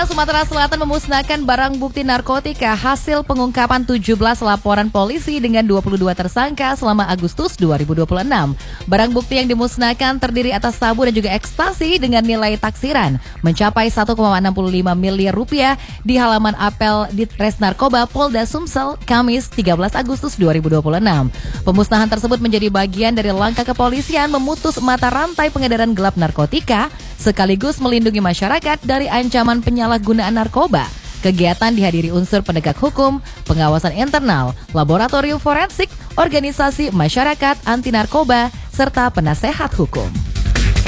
Sumatera Selatan memusnahkan barang bukti narkotika hasil pengungkapan 17 laporan polisi dengan 22 tersangka selama Agustus 2026. Barang bukti yang dimusnahkan terdiri atas sabu dan juga ekstasi dengan nilai taksiran mencapai 1,65 miliar rupiah di halaman apel di Res Narkoba Polda Sumsel, Kamis 13 Agustus 2026. Pemusnahan tersebut menjadi bagian dari langkah kepolisian memutus mata rantai pengedaran gelap narkotika sekaligus melindungi masyarakat dari ancaman penyalahgunaan narkoba. Kegiatan dihadiri unsur penegak hukum, pengawasan internal, laboratorium forensik, organisasi masyarakat anti narkoba, serta penasehat hukum.